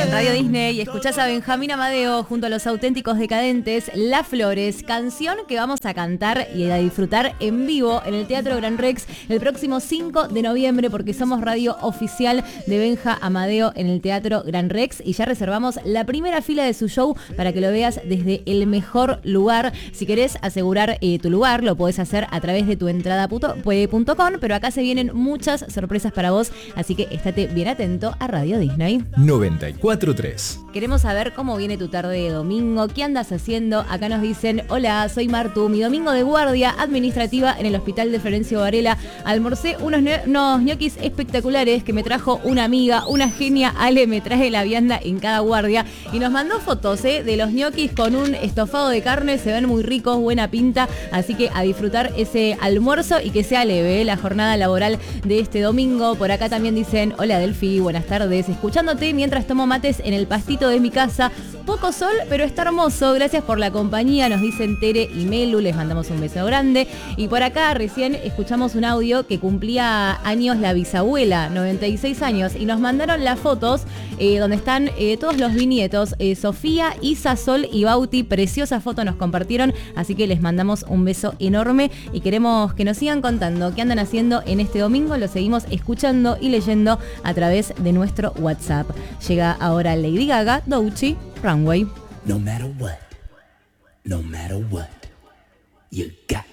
en Radio Disney y escuchás a Benjamín Amadeo junto a los Auténticos Decadentes, Las Flores, canción que vamos a cantar y a disfrutar en vivo en el Teatro Gran Rex el próximo 5 de noviembre, porque somos radio oficial de Benja Amadeo en el Teatro Gran Rex y ya reservamos la primera fila de su show para que lo veas desde el mejor lugar. Si querés asegurar tu lugar, lo podés hacer a través de tuentrada.com, pero acá se vienen muchas sorpresas para vos, así que estate bien atento a Radio Disney 94.3. Queremos saber cómo viene tu tarde de domingo, qué andas haciendo. Acá nos dicen: hola, soy Martu, mi domingo de guardia administrativa en el hospital de Florencio Varela. Almorcé unos ñoquis espectaculares que me trajo una amiga, una genia. Ale me trae la vianda en cada guardia y nos mandó fotos de los ñoquis con un estofado de carne. Se ven muy ricos, buena pinta, así que a disfrutar ese almuerzo y que sea leve la jornada laboral de este domingo. Por acá también dicen: hola Delfi, buenas tardes, escuchándote mientras tomo mates en el pastito de mi casa. Poco sol, pero está hermoso. Gracias por la compañía, nos dicen Tere y Melu, les mandamos un beso grande. Y por acá recién escuchamos un audio que cumplía años la bisabuela, 96 años, y nos mandaron las fotos donde están todos los bisnietos, Sofía, Isa, Sol y Bauti. Preciosa foto nos compartieron, así que les mandamos un beso enorme y queremos que nos sigan contando qué andan haciendo en este domingo. Lo seguimos escuchando y leyendo a través de nuestro WhatsApp. Llega ahora Lady Gaga, Doechii, Runway. No matter what, you got